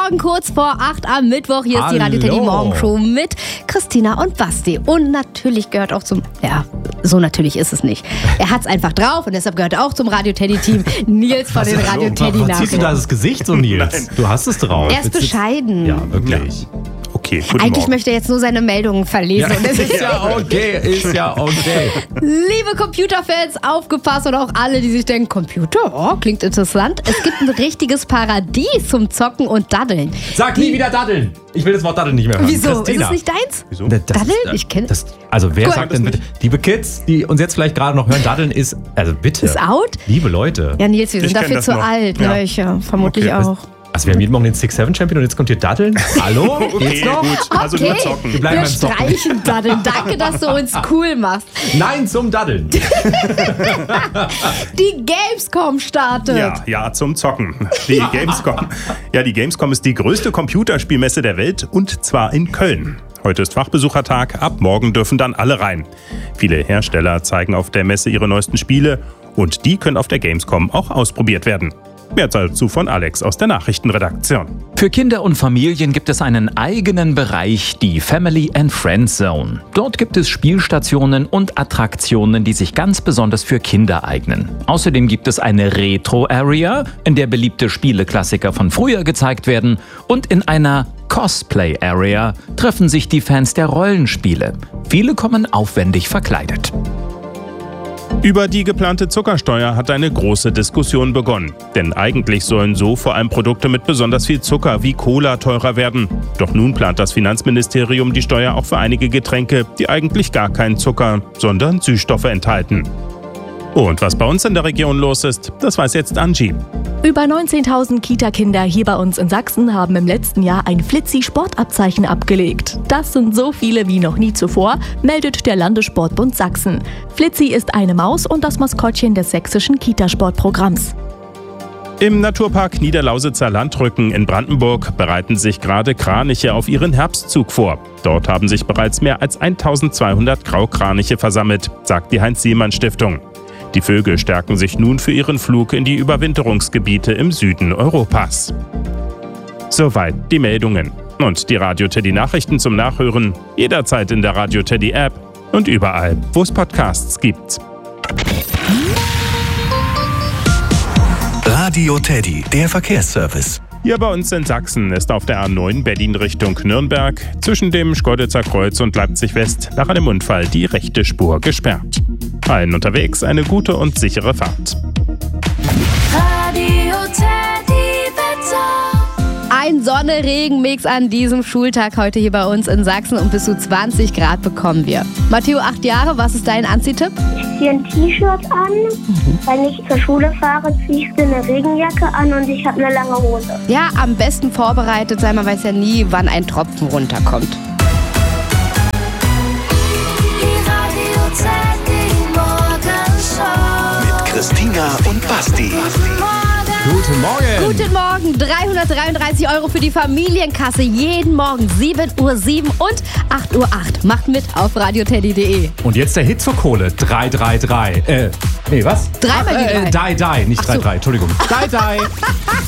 Morgen, kurz vor 8 am Mittwoch. Hier ist die Radio Teddy Morgenshow mit Christina und Basti. Und natürlich gehört auch zum, ja, so natürlich ist es nicht. Er hat's einfach drauf und deshalb gehört auch zum Radio Teddy Team Nils von den Radio Teddy Nachrichten. Ziehst du da das Gesicht so, Nils? Nein. Du hast es drauf. Er ist bescheiden. Ja, wirklich. Okay, guten Eigentlich Morgen. möchte er jetzt nur seine Meldungen verlesen. Und das Ist ja okay. Liebe Computerfans, aufgepasst und auch alle, die sich denken, Computer, oh, klingt interessant. Es gibt ein richtiges Paradies zum Zocken und Daddeln. Sag nie wieder Daddeln. Ich will das Wort Daddeln nicht mehr hören. Wieso? Christina. Ist es nicht deins? Wieso? Daddeln? Ich kenne das. Also wer Gut. sagt denn bitte? Liebe Kids, die uns jetzt vielleicht gerade noch hören, Daddeln ist, also bitte. Ist out? Liebe Leute. Ja, Nils, wir Ich sind kenn dafür das zu noch. alt. Ja. Ja, ich vermutlich Okay. auch. Also wir haben jeden Morgen den 6-7-Champion und jetzt kommt hier Daddeln? Hallo? Geht's Okay, noch? gut. Also Okay, nur zocken. Wir bleiben wir beim Zocken. streichen Daddeln. Danke, dass du uns cool machst. Nein zum Daddeln. Die Gamescom startet. Ja, zum Zocken. Die Gamescom. Ja, die Gamescom ist die größte Computerspielmesse der Welt und zwar in Köln. Heute ist Fachbesuchertag, ab morgen dürfen dann alle rein. Viele Hersteller zeigen auf der Messe ihre neuesten Spiele und die können auf der Gamescom auch ausprobiert werden. Mehr dazu von Alex aus der Nachrichtenredaktion. Für Kinder und Familien gibt es einen eigenen Bereich, die Family and Friends Zone. Dort gibt es Spielstationen und Attraktionen, die sich ganz besonders für Kinder eignen. Außerdem gibt es eine Retro-Area, in der beliebte Spieleklassiker von früher gezeigt werden. Und in einer Cosplay-Area treffen sich die Fans der Rollenspiele. Viele kommen aufwendig verkleidet. Über die geplante Zuckersteuer hat eine große Diskussion begonnen. Denn eigentlich sollen so vor allem Produkte mit besonders viel Zucker wie Cola teurer werden. Doch nun plant das Finanzministerium die Steuer auch für einige Getränke, die eigentlich gar keinen Zucker, sondern Süßstoffe enthalten. Und was bei uns in der Region los ist, das weiß jetzt Angie. Über 19.000 Kita-Kinder hier bei uns in Sachsen haben im letzten Jahr ein Flitzi-Sportabzeichen abgelegt. Das sind so viele wie noch nie zuvor, meldet der Landessportbund Sachsen. Flitzi ist eine Maus und das Maskottchen des sächsischen Kitasportprogramms. Im Naturpark Niederlausitzer Landrücken in Brandenburg bereiten sich gerade Kraniche auf ihren Herbstzug vor. Dort haben sich bereits mehr als 1200 Graukraniche versammelt, sagt die Heinz-Siemann-Stiftung. Die Vögel stärken sich nun für ihren Flug in die Überwinterungsgebiete im Süden Europas. Soweit die Meldungen. Und die Radio Teddy Nachrichten zum Nachhören jederzeit in der Radio Teddy App und überall, wo es Podcasts gibt. Radio Teddy, der Verkehrsservice. Hier bei uns in Sachsen ist auf der A9 Berlin Richtung Nürnberg zwischen dem Schkeuditzer Kreuz und Leipzig West nach einem Unfall die rechte Spur gesperrt. Allen unterwegs eine gute und sichere Fahrt. Radio Teddy Wetter. Ein Sonne-Regen-Mix an diesem Schultag heute hier bei uns in Sachsen und bis zu 20 Grad bekommen wir. Matteo, 8 Jahre, was ist dein Anziehtipp? Ich ziehe ein T-Shirt an. Wenn ich zur Schule fahre, ziehe ich eine Regenjacke an und ich habe eine lange Hose. Ja, am besten vorbereitet sein, man weiß ja nie, wann ein Tropfen runterkommt. Die Radio Teddy Morgenshow. Mit Christina und Basti. Guten Morgen. Guten Morgen, 333 € für die Familienkasse. Jeden Morgen 7:07 Uhr und 8:08 Uhr. Macht mit auf radioteddy.de. Und jetzt der Hit zur Kohle. 333. Nee, was? Dreimal die drei. Die, nicht Ach so. 3-3. Entschuldigung. Die.